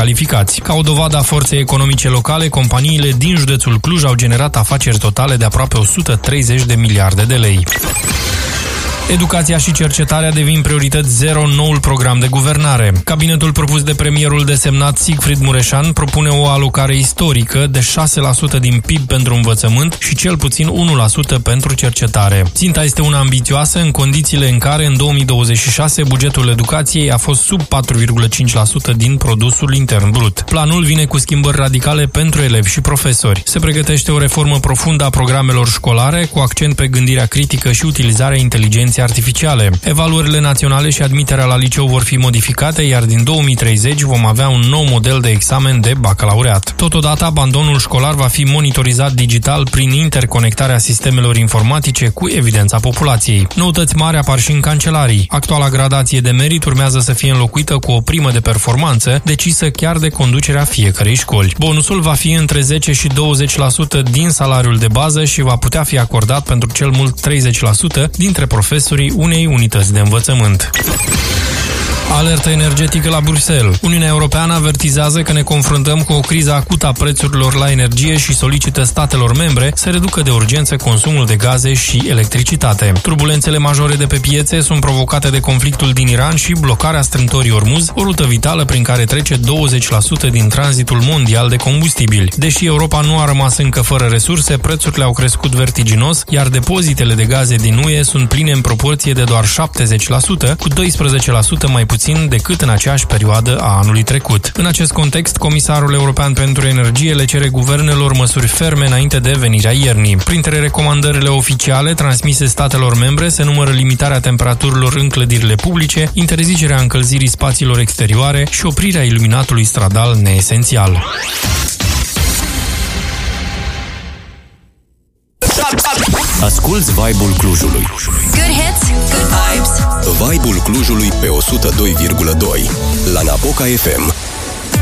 calificați. Ca o dovadă a forței economice locale, companiile din județul Cluj au generat afaceri totale de aproape 130 de miliarde de lei. Educația și cercetarea devin priorități zero în noul program de guvernare. Cabinetul propus de premierul desemnat Sigfrid Mureșan propune o alocare istorică de 6% din PIB pentru învățământ și cel puțin 1% pentru cercetare. Ținta este una ambițioasă în condițiile în care în 2026 bugetul educației a fost sub 4,5% din produsul intern brut. Planul vine cu schimbări radicale pentru elevi și profesori. Se pregătește o reformă profundă a programelor școlare cu accent pe gândirea critică și utilizarea inteligenței artificiale. Evaluările naționale și admiterea la liceu vor fi modificate, iar din 2030 vom avea un nou model de examen de bacalaureat. Totodată, abandonul școlar va fi monitorizat digital prin interconectarea sistemelor informatice cu evidența populației. Noutăți mari apar și în cancelarii. Actuala gradație de merit urmează să fie înlocuită cu o primă de performanță, decisă chiar de conducerea fiecărei școli. Bonusul va fi între 10 și 20% din salariul de bază și va putea fi acordat pentru cel mult 30% dintre profesorii unei unități de învățământ. Alertă energetică la Bruxelles. Uniunea Europeană avertizează că ne confruntăm cu o criză acută a prețurilor la energie și solicită statelor membre să reducă de urgență consumul de gaze și electricitate. Turbulențele majore de pe piețe sunt provocate de conflictul din Iran și blocarea strâmtorii Ormuz, o rută vitală prin care trece 20% din tranzitul mondial de combustibili. Deși Europa nu a rămas încă fără resurse, prețurile au crescut vertiginos, iar depozitele de gaze din UE sunt pline în proporție de doar 70%, cu 12% mai puțin decât în aceeași perioadă a anului trecut. În acest context, Comisarul European pentru Energie le cere guvernelor măsuri ferme înainte de venirea iernii. Printre recomandările oficiale transmise statelor membre se numără limitarea temperaturilor în clădirile publice, interzicerea încălzirii spațiilor exterioare și oprirea iluminatului stradal neesențial. Asculți Vibe-ul Clujului. Good hits, good vibes. Vibe-ul Clujului pe 102,2 la Napoca FM.